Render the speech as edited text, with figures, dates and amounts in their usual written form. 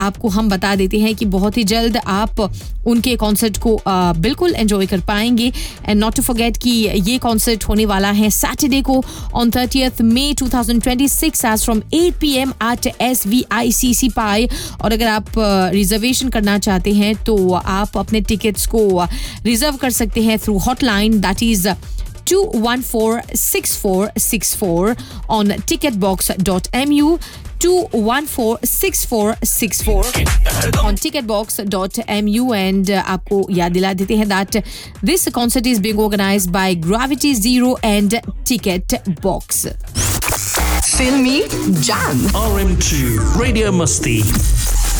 आपको हम बता देते हैं कि बहुत ही जल्द आप उनके कॉन्सर्ट को बिल्कुल एंजॉय कर पाएंगे. एंड नॉट टू फॉरगेट कि ये कॉन्सर्ट होने वाला है सैटरडे को on 30th May 2026 as from 8 PM at SVICC Pi. और अगर आप रिजर्वेशन करना चाहते हैं तो आप अपने टिकट्स को रिजर्व कर सकते हैं through hotline that is 214-6464 on ticketbox.mu 214-6464 on ticketbox.mu. and आपको याद दिला देते हैं that this concert is being organized by Gravity Zero and Ticket Box. Filmy Jam. RM2 Radio Musti.